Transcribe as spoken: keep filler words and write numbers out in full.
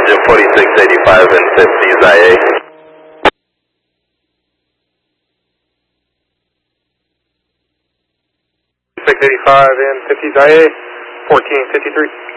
engine forty-six eighty-five and fifties I A. six eighty-five and fifties I A, fourteen fifty-three.